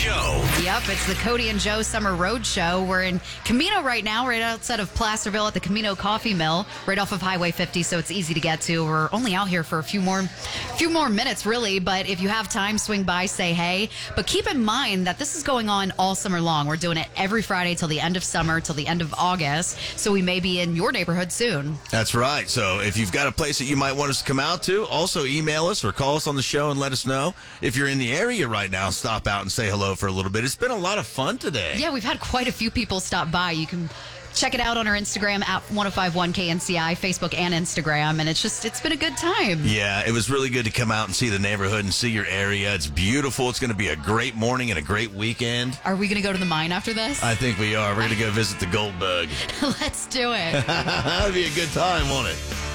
Joe. Yep, it's the Cody and Joe Summer Road Show. We're in Camino right now, right outside of Placerville at the Camino Coffee Mill, right off of Highway 50, so it's easy to get to. We're only out here for a few more minutes, really, but if you have time, swing by, say hey. But keep in mind that this is going on all summer long. We're doing it every Friday till the end of summer, till the end of August, so we may be in your neighborhood soon. That's right. So if you've got a place that you might want us to come out to, also email us or call us on the show and let us know. If you're in the area right now, stop out and say hello for a little bit. It's been a lot of fun today. Yeah, we've had quite a few people stop by. You can check it out on our Instagram at 1051KNCI, Facebook and Instagram, and it's been a good time. Yeah, it was really good to come out and see the neighborhood and see your area. It's beautiful. It's going to be a great morning and a great weekend. Are we going to go to the mine after this? I think we are. We're going to go visit the Gold Bug. Let's do it. That'll be a good time, won't it?